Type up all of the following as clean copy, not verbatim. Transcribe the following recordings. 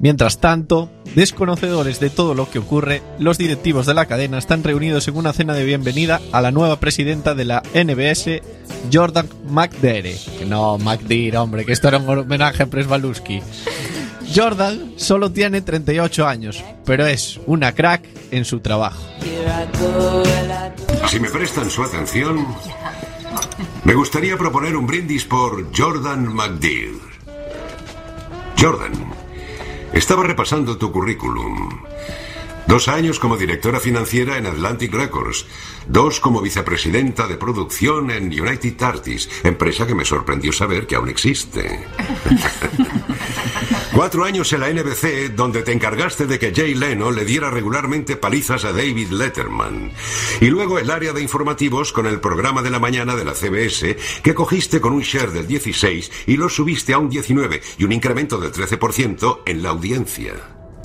Mientras tanto, desconocedores de todo lo que ocurre, los directivos de la cadena están reunidos en una cena de bienvenida a la nueva presidenta de la NBS, Jordan McDare. Que no, McDare, hombre, que esto era un homenaje a Przewalski. Jordan solo tiene 38 años, pero es una crack en su trabajo. Si me prestan su atención, me gustaría proponer un brindis por Jordan McDare. Jordan, estaba repasando tu currículum. 2 años como directora financiera en Atlantic Records, 2 como vicepresidenta de producción en United Artists, empresa que me sorprendió saber que aún existe. 4 años en la NBC, donde te encargaste de que Jay Leno le diera regularmente palizas a David Letterman. Y luego el área de informativos con el programa de la mañana de la CBS, que cogiste con un share del 16 y lo subiste a un 19 y un incremento del 13% en la audiencia.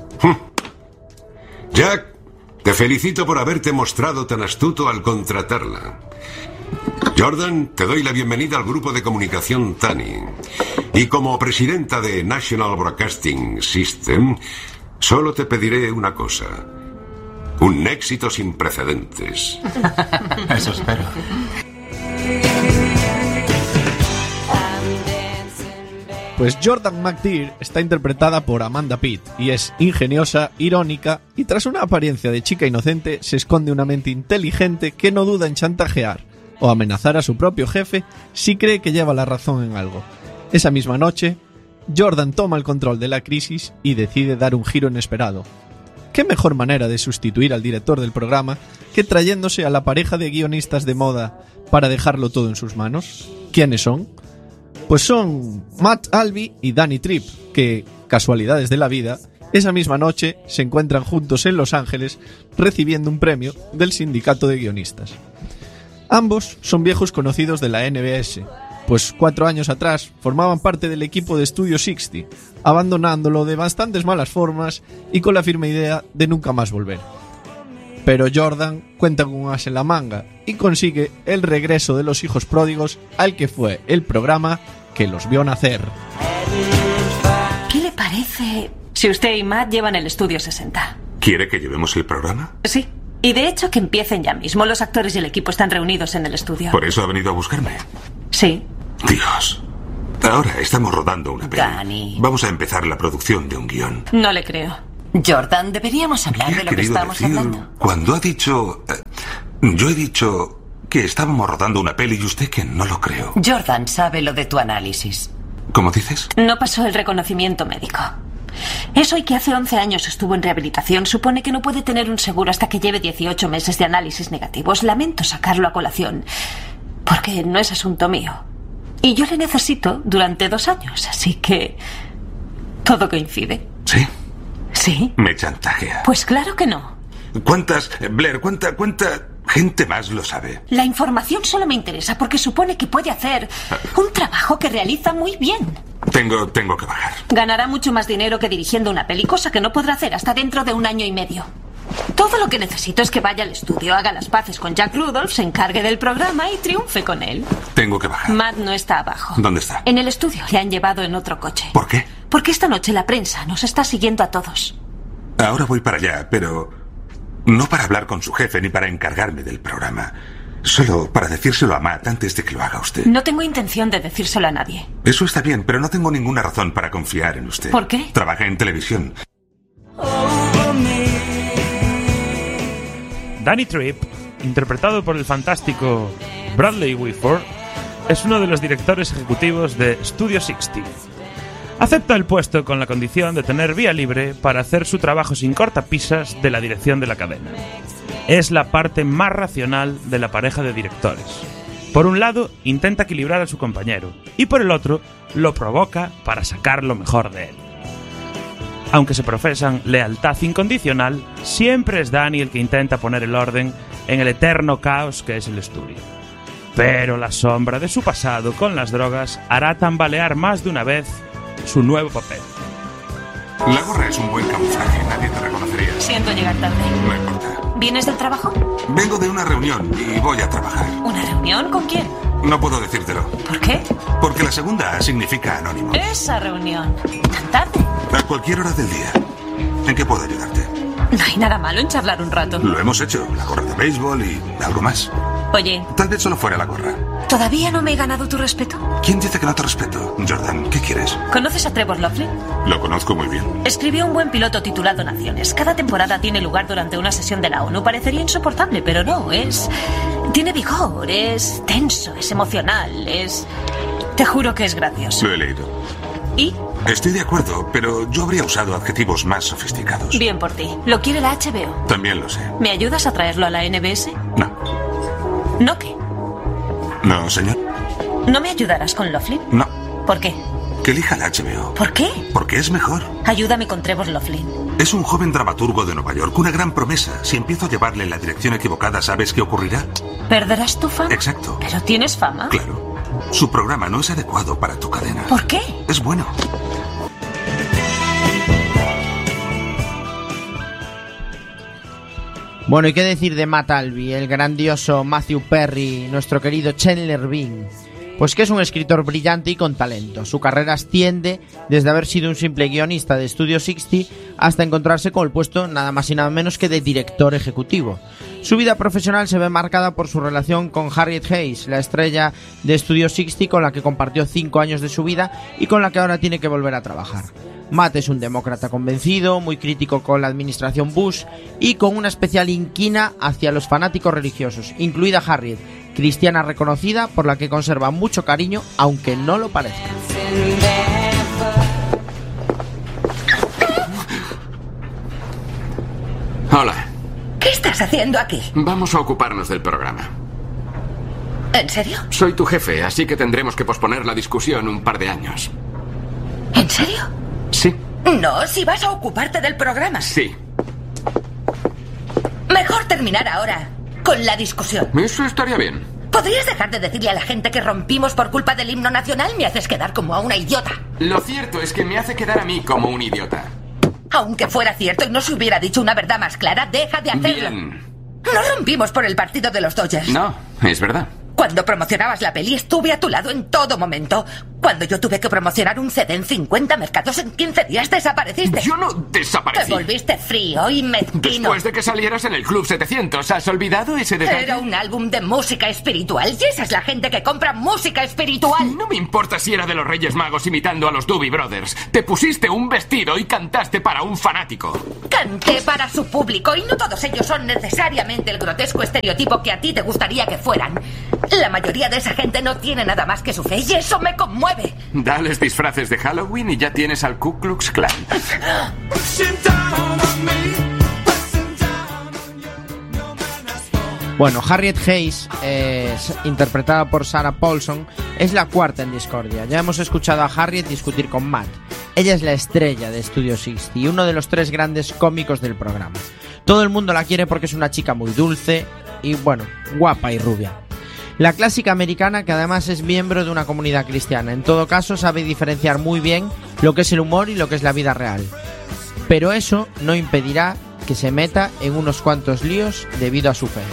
Jack, te felicito por haberte mostrado tan astuto al contratarla. Jordan, te doy la bienvenida al grupo de comunicación TANI. Y como presidenta de National Broadcasting System, solo te pediré una cosa. Un éxito sin precedentes. Eso espero. Pues Jordan McDare está interpretada por Amanda Pitt y es ingeniosa, irónica y tras una apariencia de chica inocente se esconde una mente inteligente que no duda en chantajear o amenazar a su propio jefe si cree que lleva la razón en algo. Esa misma noche, Jordan toma el control de la crisis y decide dar un giro inesperado. ¿Qué mejor manera de sustituir al director del programa que trayéndose a la pareja de guionistas de moda para dejarlo todo en sus manos? ¿Quiénes son? Pues son Matt Albee y Danny Tripp, que, casualidades de la vida, esa misma noche se encuentran juntos en Los Ángeles recibiendo un premio del sindicato de guionistas. Ambos son viejos conocidos de la NBS, pues 4 años atrás formaban parte del equipo de Studio 60, abandonándolo de bastantes malas formas y con la firme idea de nunca más volver. Pero Jordan cuenta con un as en la manga y consigue el regreso de los hijos pródigos al que fue el programa que los vio nacer. ¿Qué le parece si usted y Matt llevan el Estudio 60? ¿Quiere que llevemos el programa? Sí. Y de hecho que empiecen ya mismo. Los actores y el equipo están reunidos en el estudio. ¿Por eso ha venido a buscarme? Sí. Dios. Ahora estamos rodando una peli. Danny. Vamos a empezar la producción de un guión. No le creo. Jordan, deberíamos hablar de lo que estamos hablando. Cuando ha dicho... yo he dicho que estábamos rodando una peli y usted que no lo creo. Jordan sabe lo de tu análisis. ¿Cómo dices? No pasó el reconocimiento médico. Eso y que hace 11 años estuvo en rehabilitación supone que no puede tener un seguro hasta que lleve 18 meses de análisis negativos. Lamento sacarlo a colación, porque no es asunto mío. Y yo le necesito durante 2 años, así que... todo coincide. ¿Sí? ¿Sí? Me chantajea. Pues claro que no. ¿Cuántas, Blair, cuánta gente más lo sabe? La información solo me interesa porque supone que puede hacer un trabajo que realiza muy bien. Tengo que bajar. Ganará mucho más dinero que dirigiendo una peli, cosa que no podrá hacer hasta dentro de 1 año y medio. Todo lo que necesito es que vaya al estudio, haga las paces con Jack Rudolph, se encargue del programa y triunfe con él. Tengo que bajar. Matt no está abajo. ¿Dónde está? En el estudio. Le han llevado en otro coche. ¿Por qué? Porque esta noche la prensa nos está siguiendo a todos. Ahora voy para allá, pero no para hablar con su jefe ni para encargarme del programa. Solo para decírselo a Matt antes de que lo haga usted. No tengo intención de decírselo a nadie. Eso está bien, pero no tengo ninguna razón para confiar en usted. ¿Por qué? Trabaja en televisión. Danny Tripp, interpretado por el fantástico Bradley Whitford, es uno de los directores ejecutivos de Studio 60. Acepta el puesto con la condición de tener vía libre para hacer su trabajo sin cortapisas de la dirección de la cadena. Es la parte más racional de la pareja de directores. Por un lado, intenta equilibrar a su compañero, y por el otro, lo provoca para sacar lo mejor de él. Aunque se profesan lealtad incondicional, siempre es Danny el que intenta poner el orden en el eterno caos que es el estudio. Pero la sombra de su pasado con las drogas hará tambalear más de una vez su nuevo papel. La gorra es un buen camuflaje, nadie te reconocería. Siento llegar tarde. No importa. ¿Vienes del trabajo? Vengo de una reunión y voy a trabajar. ¿Una reunión? ¿Con quién? No puedo decírtelo. ¿Por qué? Porque la segunda significa anónimo. Esa reunión. ¿Tan tarde? A cualquier hora del día. ¿En qué puedo ayudarte? No hay nada malo en charlar un rato. Lo hemos hecho. La gorra de béisbol y algo más. Oye, Tal vez solo fuera la gorra. ¿todavía no me he ganado tu respeto? ¿Quién dice que no te respeto? Jordan, ¿qué quieres? ¿Conoces a Trevor Laughlin? Lo conozco muy bien. Escribió un buen piloto titulado Naciones. Cada temporada tiene lugar durante una sesión de la ONU. Parecería insoportable, pero no, tiene vigor, es tenso, es emocional, Te juro que es gracioso. Lo he leído. ¿Y? Estoy de acuerdo, pero yo habría usado adjetivos más sofisticados. Bien por ti. ¿Lo quiere la HBO? También lo sé. ¿Me ayudas a traerlo a la NBS? No. ¿No qué? No, señor. ¿No me ayudarás con Laughlin? No. ¿Por qué? Que elija la HBO. ¿Por qué? Porque es mejor. Ayúdame con Trevor Laughlin. Es un joven dramaturgo de Nueva York, una gran promesa. Si empiezo a llevarle en la dirección equivocada, ¿sabes qué ocurrirá? ¿Perderás tu fama? Exacto. ¿Pero tienes fama? Claro. Su programa no es adecuado para tu cadena. ¿Por qué? Es bueno. Bueno, ¿y qué decir de Matt Albee, el grandioso Matthew Perry, nuestro querido Chandler Bing? Pues que es un escritor brillante y con talento. Su carrera asciende desde haber sido un simple guionista de Studio 60 hasta encontrarse con el puesto nada más y nada menos que de director ejecutivo. Su vida profesional se ve marcada por su relación con Harriet Hayes, la estrella de Studio 60 con la que compartió 5 años de su vida y con la que ahora tiene que volver a trabajar. Matt es un demócrata convencido, muy crítico con la administración Bush y con una especial inquina hacia los fanáticos religiosos, incluida Harriet, cristiana reconocida por la que conserva mucho cariño, aunque no lo parezca. Hola. ¿Qué estás haciendo aquí? Vamos a ocuparnos del programa. ¿En serio? Soy tu jefe, así que tendremos que posponer la discusión un par de años. ¿En serio? Sí. No, si vas a ocuparte del programa. Sí. Mejor terminar ahora con la discusión. Eso estaría bien. ¿Podrías dejar de decirle a la gente que rompimos por culpa del himno nacional? Me haces quedar como a una idiota. Lo cierto es que me hace quedar a mí como un idiota. Aunque fuera cierto y no se hubiera dicho una verdad más clara, deja de hacerlo. Bien. No rompimos por el partido de los Dodgers. No, es verdad. Cuando promocionabas la peli estuve a tu lado en todo momento. Cuando yo tuve que promocionar un CD en 50 mercados en 15 días desapareciste. Yo no desaparecí. Te volviste frío y mezquino. Después de que salieras en el Club 700, ¿has olvidado ese detalle? Era un álbum de música espiritual y esa es la gente que compra música espiritual. No me importa si era de los Reyes Magos imitando a los Doobie Brothers. Te pusiste un vestido y cantaste para un fanático. Canté para su público y no todos ellos son necesariamente el grotesco estereotipo que a ti te gustaría que fueran. La mayoría de esa gente no tiene nada más que su fe y eso me conmueve. Dales disfraces de Halloween y ya tienes al Ku Klux Klan. Bueno, Harriet Hayes, interpretada por Sarah Paulson, es la cuarta en discordia. Ya hemos escuchado a Harriet discutir con Matt. Ella es la estrella de Studio 60 y uno de los 3 grandes cómicos del programa. Todo el mundo la quiere porque es una chica muy dulce y, bueno, guapa y rubia. La clásica americana que además es miembro de una comunidad cristiana. En todo caso, sabe diferenciar muy bien lo que es el humor y lo que es la vida real. Pero eso no impedirá que se meta en unos cuantos líos debido a su fe.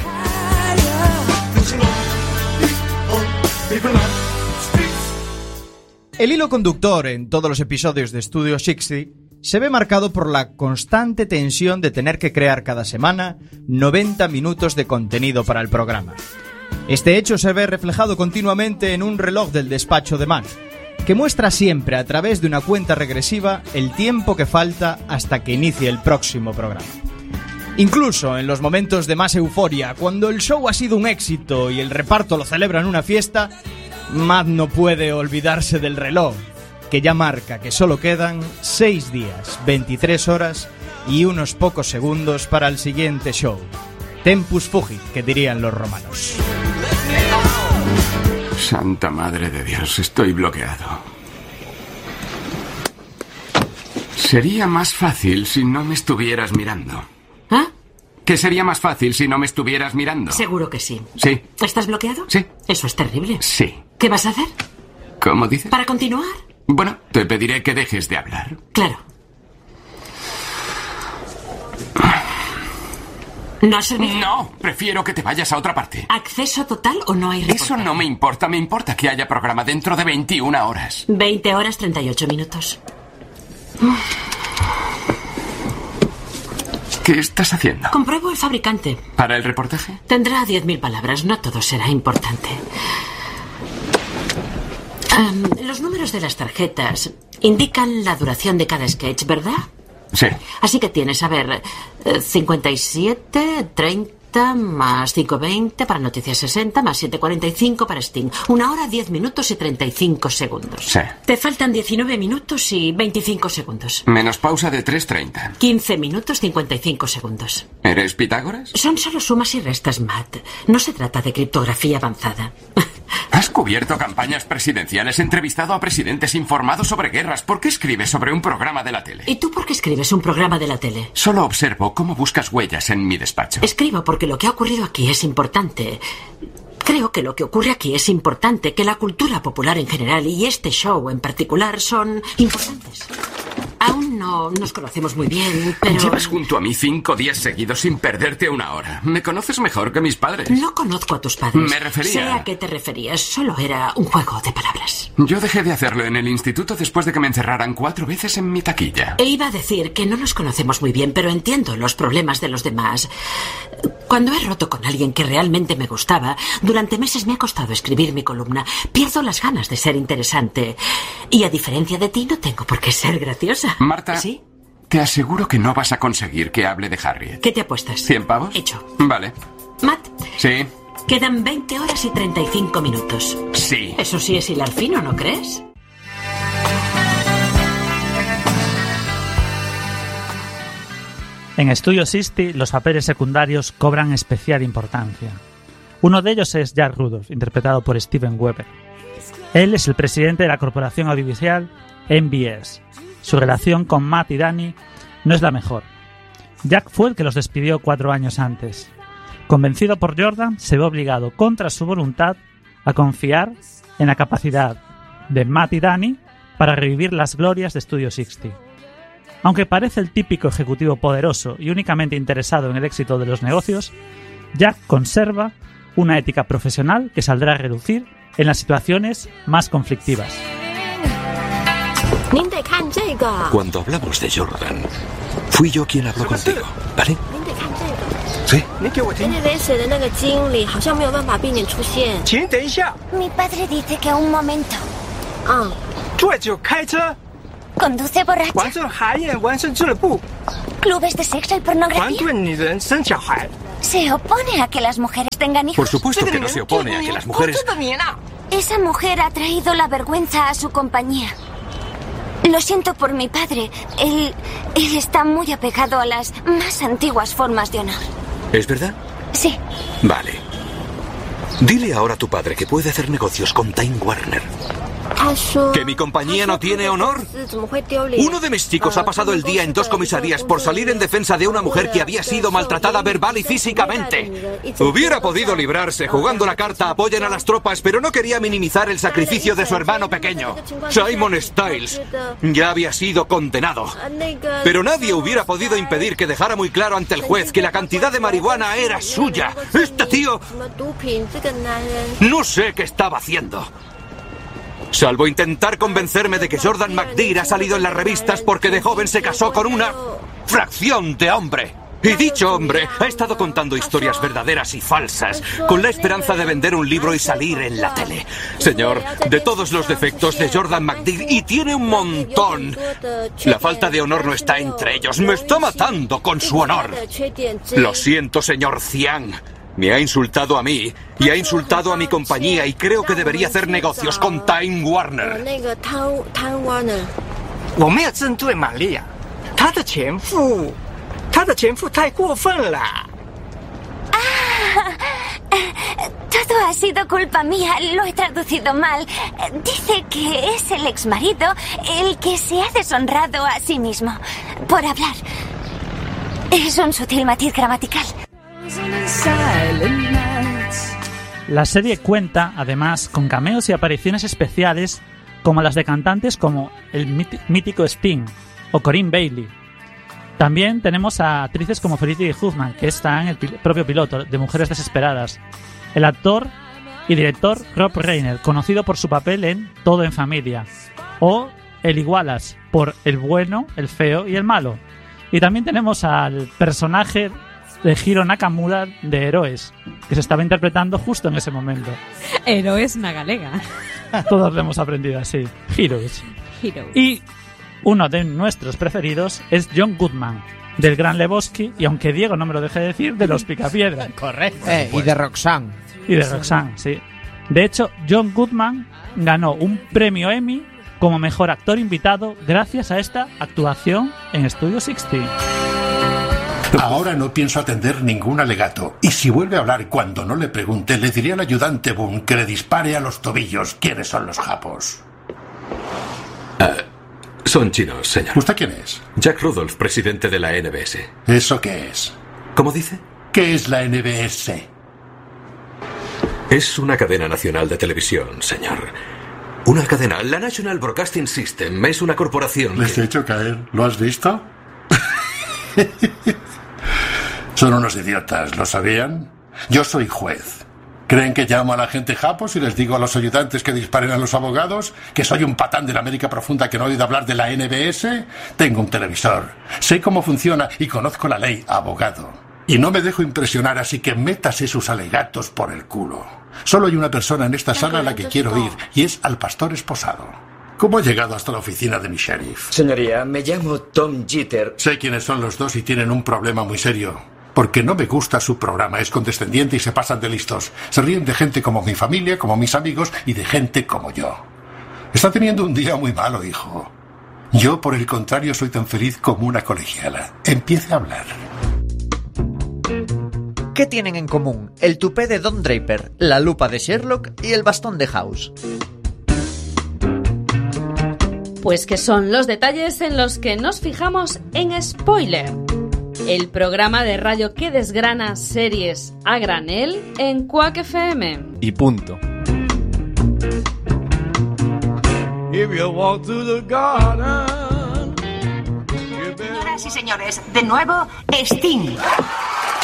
El hilo conductor en todos los episodios de Studio 60 se ve marcado por la constante tensión de tener que crear cada semana 90 minutos de contenido para el programa. Este hecho se ve reflejado continuamente en un reloj del despacho de Matt, que muestra siempre a través de una cuenta regresiva el tiempo que falta hasta que inicie el próximo programa. Incluso en los momentos de más euforia, cuando el show ha sido un éxito y el reparto lo celebra en una fiesta, Matt no puede olvidarse del reloj, que ya marca que solo quedan 6 días, 23 horas y unos pocos segundos para el siguiente show. Tempus fugit, que dirían los romanos. Santa Madre de Dios, estoy bloqueado. Sería más fácil si no me estuvieras mirando. ¿Ah? ¿Qué sería más fácil si no me estuvieras mirando? Seguro que sí. Sí. ¿Estás bloqueado? Sí. Eso es terrible. Sí. ¿Qué vas a hacer? ¿Cómo dices? ¿Para continuar? Bueno, te pediré que dejes de hablar. Claro. ¿No has servido? No, prefiero que te vayas a otra parte. ¿Acceso total o no hay reportaje? Eso no me importa que haya programa dentro de 21 horas. 20 horas 38 minutos. ¿Qué estás haciendo? Compruebo el fabricante. ¿Para el reportaje? Tendrá 10.000 palabras, no todo será importante. Los números de las tarjetas indican la duración de cada sketch, ¿verdad? Sí. Así que tienes, 57, 30 más 5:20 para Noticias 60 más 7:45 para Sting. 1 hora, 10 minutos y 35 segundos. Sí. Te faltan 19 minutos y 25 segundos. Menos pausa de 3:30. 15 minutos, 55 segundos. ¿Eres Pitágoras? Son solo sumas y restas, Matt. No se trata de criptografía avanzada. Has cubierto campañas presidenciales, entrevistado a presidentes, informado sobre guerras. ¿Por qué escribes sobre un programa de la tele? ¿Y tú por qué escribes un programa de la tele? Solo observo cómo buscas huellas en mi despacho. Escribo porque lo que ha ocurrido aquí es importante. Creo que lo que ocurre aquí es importante, que la cultura popular en general y este show en particular son importantes. Aún no nos conocemos muy bien, pero... Llevas junto a mí 5 días seguidos sin perderte una hora. Me conoces mejor que mis padres. No conozco a tus padres. Me refería... Sé a qué te referías. Solo era un juego de palabras. Yo dejé de hacerlo en el instituto después de que me encerraran 4 veces en mi taquilla. E iba a decir que no nos conocemos muy bien, pero entiendo los problemas de los demás. Cuando he roto con alguien que realmente me gustaba, durante meses me ha costado escribir mi columna. Pierdo las ganas de ser interesante. Y a diferencia de ti, no tengo por qué ser graciosa. Marta, ¿Sí? te aseguro que no vas a conseguir que hable de Harriet. ¿Qué te apuestas? ¿100 pavos? Hecho. Vale. Matt, Sí. quedan 20 horas y 35 minutos. Sí. Eso sí es hilar fino, ¿no crees? En Studio 60, los papeles secundarios cobran especial importancia. Uno de ellos es Jack Rudolph, interpretado por Steven Weber. Él es el presidente de la corporación audiovisual NBS. Su relación con Matt y Danny no es la mejor. Jack fue el que los despidió 4 años antes. Convencido por Jordan, se ve obligado, contra su voluntad, a confiar en la capacidad de Matt y Danny para revivir las glorias de Studio 60. Aunque parece el típico ejecutivo poderoso y únicamente interesado en el éxito de los negocios, Jack conserva una ética profesional que saldrá a relucir en las situaciones más conflictivas. Cuando hablamos de Jordan, fui yo quien habló contigo, ¿vale? Sí. Mi padre dice que un momento. Conduce borracho. Clubes de sexo y pornografía. Se opone a que las mujeres tengan hijos. Por supuesto que no se opone a que las mujeres... Esa mujer ha traído la vergüenza a su compañía. Lo siento por mi padre. Él está muy apegado a las más antiguas formas de honor. ¿Es verdad? Sí. Vale. Dile ahora a tu padre que puede hacer negocios con Time Warner. ¿Que mi compañía no tiene honor? Uno de mis chicos ha pasado el día en 2 comisarías por salir en defensa de una mujer que había sido maltratada verbal y físicamente. Hubiera podido librarse jugando la carta apoyen a las tropas, pero no quería minimizar el sacrificio de su hermano pequeño. Simon Styles ya había sido condenado. Pero nadie hubiera podido impedir que dejara muy claro ante el juez que la cantidad de marihuana era suya. Este tío... no sé qué estaba haciendo. Salvo intentar convencerme de que Jordan McDear ha salido en las revistas porque de joven se casó con una fracción de hombre. Y dicho hombre ha estado contando historias verdaderas y falsas con la esperanza de vender un libro y salir en la tele. Señor, de todos los defectos de Jordan McDear, y tiene un montón, la falta de honor no está entre ellos. Me está matando con su honor. Lo siento, señor Cian. Me ha insultado a mí y ha insultado a mi compañía y creo que debería hacer negocios con Time Warner. Todo ha sido culpa mía, lo he traducido mal. Dice que es el exmarido el que se ha deshonrado a sí mismo por hablar. Es un sutil matiz gramatical. La serie cuenta, además, con cameos y apariciones especiales como las de cantantes como el mítico Sting o Corinne Bailey. También tenemos a actrices como Felicity Huffman, que está en el propio piloto de Mujeres Desesperadas. El actor y director Rob Reiner, conocido por su papel en Todo en Familia, o Eli Wallace por El bueno, el feo y el malo. Y también tenemos al personaje de Hiro Nakamura de Heroes, que se estaba interpretando justo en ese momento. Heroes na galega. Todos lo hemos aprendido así. Heroes. Y uno de nuestros preferidos es John Goodman, del Gran Lebowski, y aunque Diego no me lo deje decir, de Los Picapiedra. Correcto. Y de Roxanne. Y de Roxanne, sí. De hecho, John Goodman ganó un premio Emmy como mejor actor invitado gracias a esta actuación en Studio 60. Ahora no pienso atender ningún alegato. Y si vuelve a hablar cuando no le pregunte, le diré al ayudante Boone que le dispare a los tobillos. ¿Quiénes son los japos? Son chinos, señor. ¿Usted quién es? Jack Rudolph, presidente de la NBS. ¿Eso qué es? ¿Cómo dice? ¿Qué es la NBS? Es una cadena nacional de televisión, señor. Una cadena. La National Broadcasting System es una corporación. Les he hecho caer. ¿Lo has visto? Son unos idiotas, ¿lo sabían? Yo soy juez. ¿Creen que llamo a la gente japos y les digo a los ayudantes que disparen a los abogados? ¿Que soy un patán de la América profunda que no ha oído hablar de la NBS? Tengo un televisor. Sé cómo funciona y conozco la ley, abogado. Y no me dejo impresionar, así que métase sus alegatos por el culo. Solo hay una persona en esta sala a la que quiero ir, y es al pastor esposado. ¿Cómo ha llegado hasta la oficina de mi sheriff? Señoría, me llamo Tom Jeter. Sé quiénes son los dos y tienen un problema muy serio. Porque no me gusta su programa, es condescendiente y se pasan de listos. Se ríen de gente como mi familia, como mis amigos y de gente como yo. Está teniendo un día muy malo, hijo. Yo, por el contrario, soy tan feliz como una colegiala. Empiece a hablar. ¿Qué tienen en común el tupé de Don Draper, la lupa de Sherlock y el bastón de House? Pues que son los detalles en los que nos fijamos en Spoiler, el programa de radio que desgrana series a granel en Quack FM. Y punto. Señoras y señores, de nuevo, Sting.